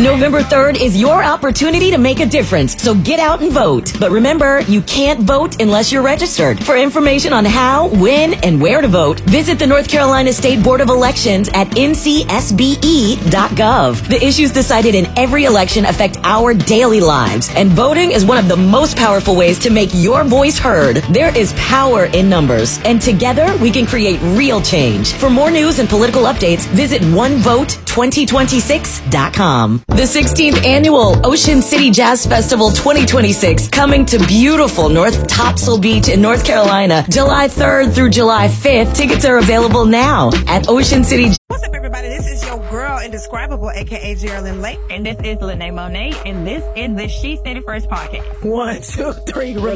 November 3rd is your opportunity to make a difference, so get out and vote. But remember, you can't vote unless you're registered. For information on how, when, and where to vote, visit the North Carolina State Board of Elections at ncsbe.gov. The issues decided in every election affect our daily lives, and voting is one of the most powerful ways to make your voice heard. There is power in numbers, and together we can create real change. For more news and political updates, visit onevote2026.com. The 16th Annual Ocean City Jazz Festival 2026, coming to beautiful North Topsail Beach in North Carolina, July 3rd through July 5th. Tickets are available now at Ocean City. What's up, everybody? This is your girl, Indescribable, a.k.a. Geraldine Lake. And this is Lene Monet, and this is the She Said It First podcast. 1, 2, 3,